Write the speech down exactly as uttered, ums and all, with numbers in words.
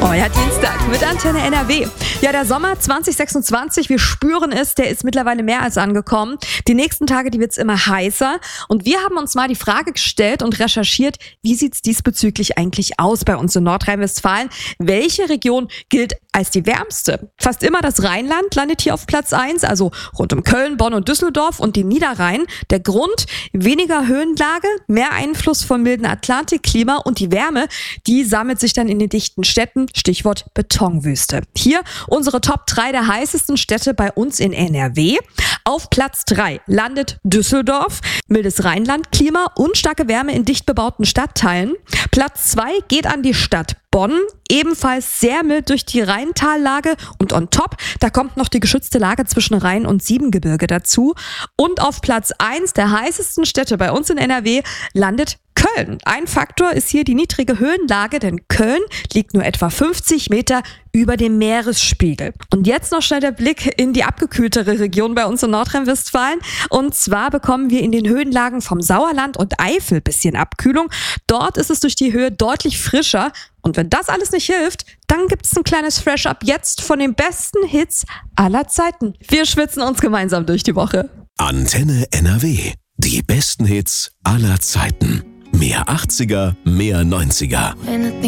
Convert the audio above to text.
Euer Dienstag mit Antenne N R W. Ja, der Sommer zwanzig sechsundzwanzig, wir spüren es, der ist mittlerweile mehr als angekommen. Die nächsten Tage, die wird's immer heißer. Und wir haben uns mal die Frage gestellt und recherchiert, wie sieht's diesbezüglich eigentlich aus bei uns in Nordrhein-Westfalen? Welche Region gilt als die wärmste? Fast immer das Rheinland landet hier auf Platz eins, also rund um Köln, Bonn und Düsseldorf und den Niederrhein. Der Grund? Weniger Höhenlage, mehr Einfluss vom milden Atlantikklima und die Wärme, die sammelt sich dann in den dichten Städten. Stichwort Betonwüste. Hier unsere Top drei der heißesten Städte bei uns in N R W. Auf Platz drei landet Düsseldorf. Mildes Rheinlandklima und starke Wärme in dicht bebauten Stadtteilen. Platz zwei geht an die Stadt Bonn. Ebenfalls sehr mild durch die Rheintallage. Und on top, da kommt noch die geschützte Lage zwischen Rhein und Siebengebirge dazu. Und auf Platz eins der heißesten Städte bei uns in N R W landet Köln. Ein Faktor ist hier die niedrige Höhenlage, denn Köln liegt nur etwa fünfzig Meter über dem Meeresspiegel. Und jetzt noch schnell der Blick in die abgekühltere Region bei uns in Nordrhein-Westfalen. Und zwar bekommen wir in den Höhenlagen vom Sauerland und Eifel bisschen Abkühlung. Dort ist es durch die Höhe deutlich frischer. Und wenn das alles nicht hilft, dann gibt's ein kleines Fresh-Up jetzt von den besten Hits aller Zeiten. Wir schwitzen uns gemeinsam durch die Woche. Antenne N R W. Die besten Hits aller Zeiten. Mehr achtziger, mehr neunziger.